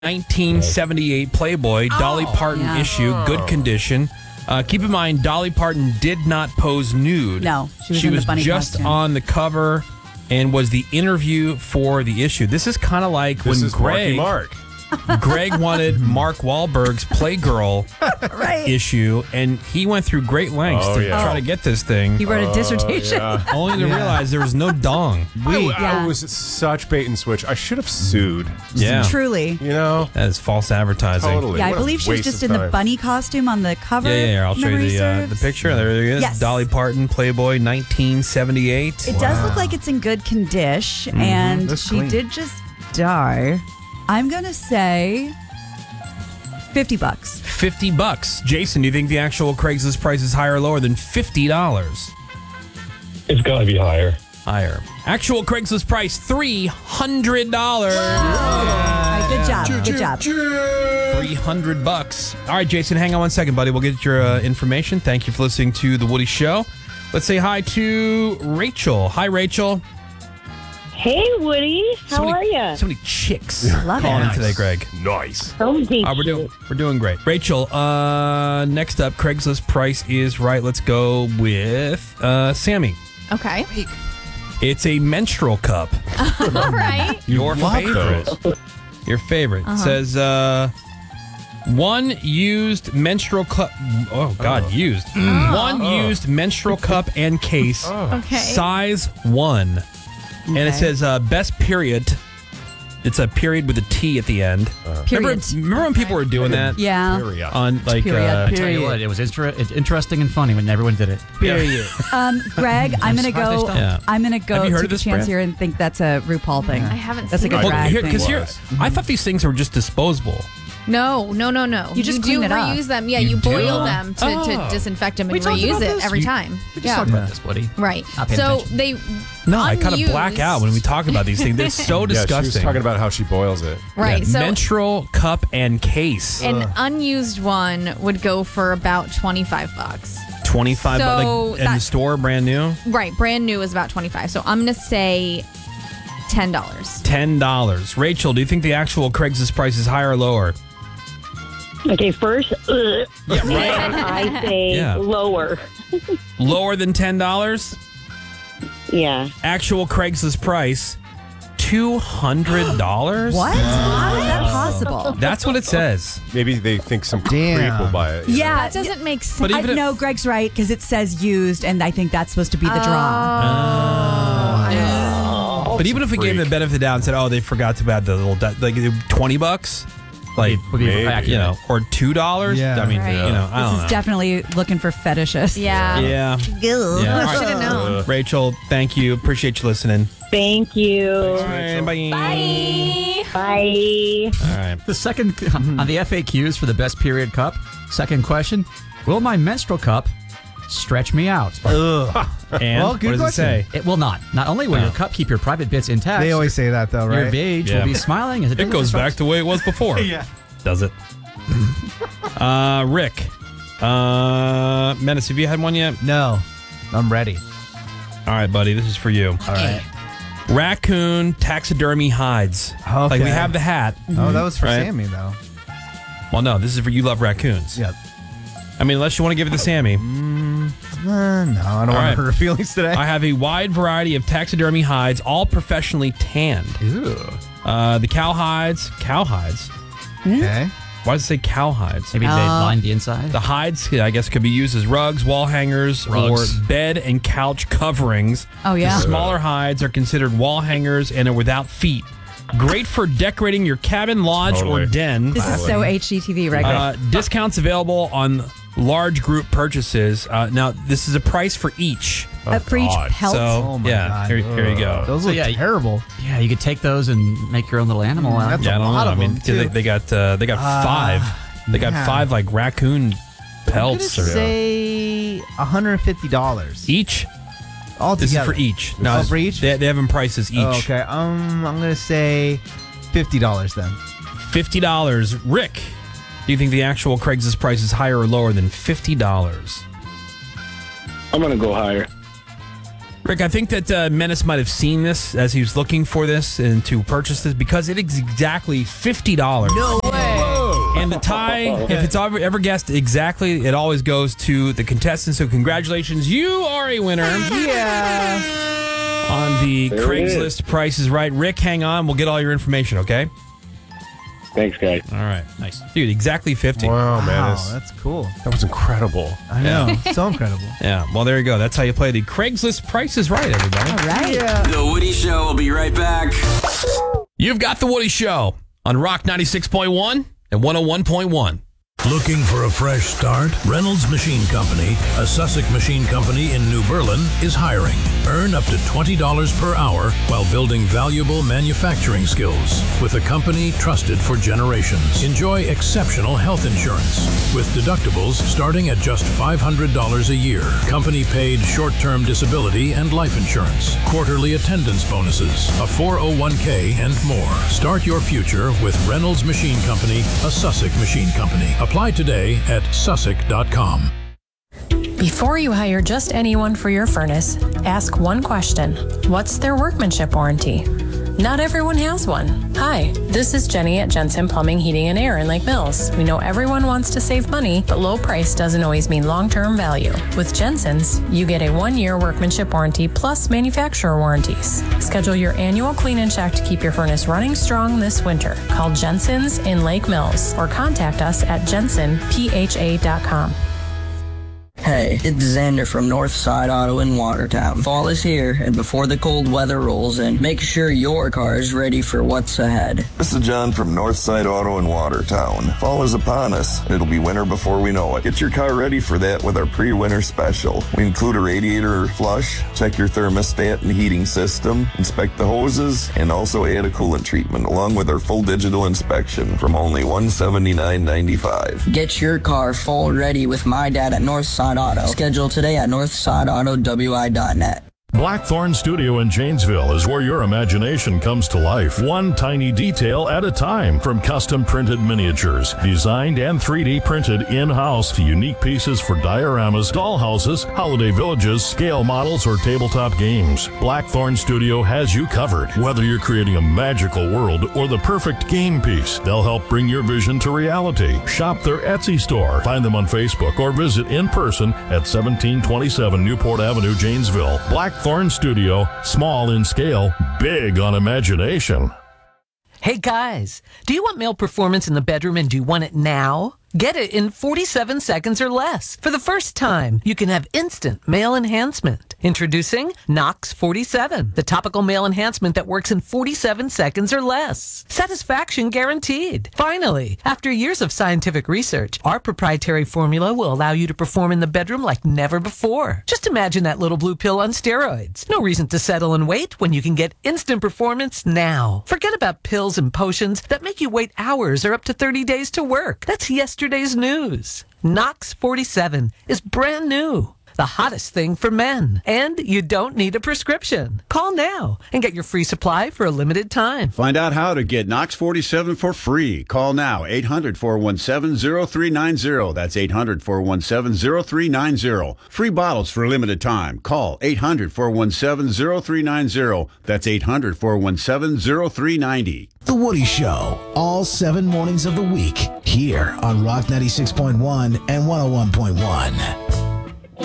1978 Playboy, Dolly Parton issue, good condition. Keep in mind, Dolly Parton did not pose nude. No, she was in the bunny just costume. on the cover and was the interview for the issue. This is kind of like when Greg wanted Mark Wahlberg's Playgirl issue, and he went through great lengths to try to get this thing. He wrote a dissertation. Only to realize there was no dong. I was such bait and switch. I should have sued. Yeah. Truly. You know? That is false advertising. Totally. Yeah, I What a believe she was waste just of in the time. bunny costume on the cover. Yeah. I'll show you Memory the serves. picture. There it is. Yes. Dolly Parton, Playboy, 1978. It does look like it's in good condition, and That's she clean. did just die. I'm going to say $50. $50. Jason, do you think the actual Craigslist price is higher or lower than $50? It's got to be higher. Higher. Actual Craigslist price, $300. All right, good job. Good job. $300. All right, Jason, hang on one second, buddy. We'll get your information. Thank you for listening to The Woody Show. Let's say hi to Rachel. Hi, Rachel. Hey, Woody. How are you? So many chicks Love calling it. in today, Greg. Nice. We're doing great. Rachel, next up, Craigslist price is right. Let's go with Sammy. Okay. It's a menstrual cup. All right. Your Love favorite. those. Your favorite. Says one used menstrual cup. Oh, God, used. One used menstrual cup and case. Okay. Size 1. And it says best period. It's a period with a T at the end. Period. Remember when people were doing that? Yeah. On like Period. uh, I tell you what, it was interesting and funny when everyone did it. period. Greg, I'm gonna surprised they go. stopped. Yeah. I'm gonna go Have you heard take of a this, chance Brad? here and think that's a RuPaul thing. I haven't That's a seen good it. drag thing. Because here, I thought these things were just disposable. No. You just do clean it up. reuse them. Yeah, You you do? boil them to Oh. disinfect them and We talked reuse about it this? every You- time. We just talked about this, Woody. Right. Not paying So attention. they No, I kind of black unused- out when we talk about these things. They're so Yeah, disgusting. she was talking about how she boils it. Right. Yeah, So menstrual cup and case. an unused one would go for about $25. 25 So like in the that- store, brand new. Right. Brand new is about 25. So I'm gonna say $10. $10. Rachel, do you think the actual Craigslist price is higher or lower? Okay, first, and I say Yeah. lower. Lower than $10? Yeah. Actual Craigslist price, $200? What? How is that possible? That's what it says. Maybe they think some Damn. creep will buy it. you know? Yeah, That doesn't make sense. But even if- no, Greg's right because it says used, and I think that's supposed to be the draw. But even if we gave them the benefit of the doubt and said, oh, they forgot to add the little, like $20, like, Would be Maybe. accurate. you know, or $2. Yeah. I mean, Right. you know, I This don't is know. definitely looking for fetishists. Yeah. Yeah. Yeah. All I right. should have known. Rachel, thank you. Appreciate you listening. Thank you. All right, bye. Bye. All right. The second on the FAQs for the best period cup. Second question: will my menstrual cup stretch me out? And Well, what good does question. it say? It will not. Not only will your cup keep your private bits intact, They always say that, though, your right? beige Yeah. will be smiling as it It goes back to the way it was before. Yeah. Does it? Rick. Menace, have you had one yet? No, I'm ready. All right, buddy. This is for you. All right. Raccoon taxidermy hides. Okay. Like we have the hat. Oh, that was for Right. Sammy, though. Well, no, this is for you love raccoons. Yep. I mean, unless you want to give it to Sammy. No, I don't want right. to hurt her feelings today. I have a wide variety of taxidermy hides, all professionally tanned. The cowhides. Okay. Why does it say cowhides? Maybe they line the inside. The hides, I guess, could be used as rugs, wall hangers, Rugs. or bed and couch coverings. Oh, yeah. The smaller hides are considered wall hangers and are without feet. Great for decorating your cabin, lodge, Totally. or den. This is so HGTV, right? Discounts available on large group purchases. Now, this is a price for each. For each God. pelt. So, Oh, my yeah, God. here you go. Those So, look yeah, terrible. Yeah, you could take those and make your own little animal out. That's Yeah, I a don't lot know. of I mean, them, 'cause too. they got five. They got yeah. 5 like raccoon I'm pelts gonna or say $150 each. altogether. This is for each. No, Oh, for each? They have them prices each. Oh, okay. I'm gonna say $50 then. $50. Rick, do you think the actual Craigslist price is higher or lower than $50? I'm going to go higher. Rick, I think that Menace might have seen this as he was looking for this and to purchase this because it is exactly $50. No way. And the tie, if it's ever guessed exactly, it always goes to the contestant. So congratulations, you are a winner. Yeah. On the Craigslist Price is Right. Rick, hang on. We'll get all your information, okay? Thanks, guys. All right. Nice. Dude, exactly 50. Wow, man. That's cool. That was incredible. I know. So incredible. Yeah. Well, there you go. That's how you play the Craigslist Price is Right, everybody. All right. The Woody Show will be right back. You've got The Woody Show on Rock 96.1 and 101.1. Looking for a fresh start? Reynolds Machine Company, a Sussex machine company in New Berlin, is hiring. Earn up to $20 per hour while building valuable manufacturing skills with a company trusted for generations. Enjoy exceptional health insurance with deductibles starting at just $500 a year. Company paid short-term disability and life insurance, quarterly attendance bonuses, a 401k, and more. Start your future with Reynolds Machine Company, a Sussex machine company. Apply today at Sussex.com. Before you hire just anyone for your furnace, ask one question. What's their workmanship warranty? Not everyone has one. Hi, this is Jenny at Jensen Plumbing, Heating, and Air in Lake Mills. We know everyone wants to save money, but low price doesn't always mean long-term value. With Jensen's, you get a 1-year workmanship warranty plus manufacturer warranties. Schedule your annual clean and check to keep your furnace running strong this winter. Call Jensen's in Lake Mills or contact us at jensenpha.com. Hey, it's Xander from Northside Auto in Watertown. Fall is here, and before the cold weather rolls in, make sure your car is ready for what's ahead. This is John from Northside Auto in Watertown. Fall is upon us. It'll be winter before we know it. Get your car ready for that with our pre-winter special. We include a radiator flush, check your thermostat and heating system, inspect the hoses, and also add a coolant treatment, along with our full digital inspection from only $179.95. Get your car full ready with my dad at Northside Auto. Schedule today at northsideautowi.net. Blackthorn Studio in Janesville is where your imagination comes to life, one tiny detail at a time. From custom printed miniatures, designed and 3D printed in-house, to unique pieces for dioramas, dollhouses, holiday villages, scale models, or tabletop games. Blackthorn Studio has you covered. Whether you're creating a magical world or the perfect game piece, they'll help bring your vision to reality. Shop their Etsy store, find them on Facebook, or visit in person at 1727 Newport Avenue, Janesville. Blackthorn Studio, small in scale, big on imagination. Hey guys, do you want male performance in the bedroom and do you want it now? Get it in 47 seconds or less. For the first time, you can have instant male enhancement. Introducing Knox 47, the topical male enhancement that works in 47 seconds or less. Satisfaction guaranteed. Finally, after years of scientific research, our proprietary formula will allow you to perform in the bedroom like never before. Just imagine that little blue pill on steroids. No reason to settle and wait when you can get instant performance now. Forget about pills and potions that make you wait hours or up to 30 days to work. That's yesterday's news. Knox 47 is brand new. The hottest thing for men. And you don't need a prescription. Call now and get your free supply for a limited time. Find out how to get Knox 47 for free. Call now, 800-417-0390. That's 800-417-0390. Free bottles for a limited time. Call 800-417-0390. That's 800-417-0390. The Woody Show, all 7 mornings of the week, here on Rock 96.1 and 101.1.